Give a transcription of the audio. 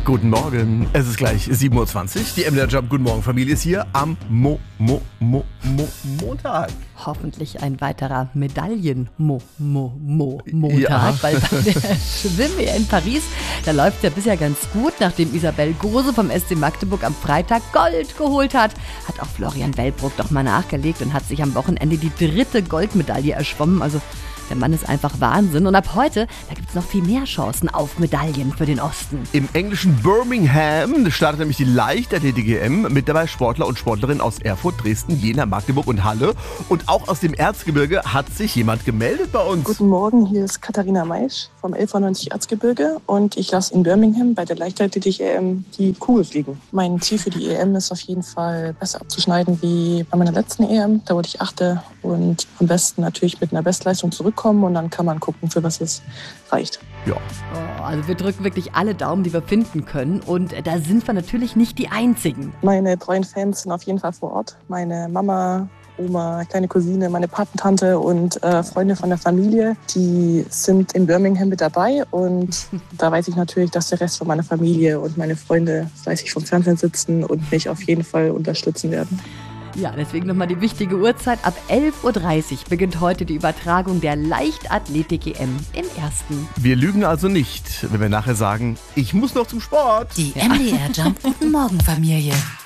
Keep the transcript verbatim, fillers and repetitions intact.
Guten Morgen, es ist gleich sieben Uhr zwanzig. Die M D R Jump Guten Morgen Familie ist hier am Mo, Mo, Mo, Mo, Montag. Hoffentlich ein weiterer Medaillen-Mo-Mo-Mo-Montag, Ja. weil bei der Schwimm-E M in Paris, da läuft ja bisher ganz gut. Nachdem Isabel Gose vom S C Magdeburg am Freitag Gold geholt hat, hat auch Florian Wellbrock doch mal nachgelegt und hat sich am Wochenende die dritte Goldmedaille erschwommen. Also der Mann ist einfach Wahnsinn. Und ab heute, da gibt es noch viel mehr Chancen auf Medaillen für den Osten. Im englischen Birmingham startet nämlich die Leichtathletik-E M mit dabei Sportler und Sportlerinnen aus Erfurt, Dresden, Jena, Magdeburg und Halle. Und auch aus dem Erzgebirge hat sich jemand gemeldet bei uns. Guten Morgen, hier ist Katharina Maisch vom elfundneunzig Erzgebirge und ich lasse in Birmingham bei der Leichtathletik-E M die Kugel fliegen. Mein Ziel für die E M ist auf jeden Fall besser abzuschneiden wie bei meiner letzten E M. Da wurde ich Achte und am besten natürlich mit einer Bestleistung zurückkommen und dann kann man gucken, für was es reicht. Ja. Oh, also wir drücken wirklich alle Daumen, die wir finden können. Und da sind wir natürlich nicht die Einzigen. Meine treuen Fans sind auf jeden Fall vor Ort. Meine Mama, Oma, kleine Cousine, meine Patentante und äh, Freunde von der Familie, die sind in Birmingham mit dabei. Und da weiß ich natürlich, dass der Rest von meiner Familie und meine Freunde fleißig vom Fernsehen sitzen und mich auf jeden Fall unterstützen werden. Ja, deswegen nochmal die wichtige Uhrzeit. Ab elf Uhr dreißig beginnt heute die Übertragung der Leichtathletik-E M im Ersten. Wir lügen also nicht, wenn wir nachher sagen, ich muss noch zum Sport. Die M D R Jump Guten Morgen Familie.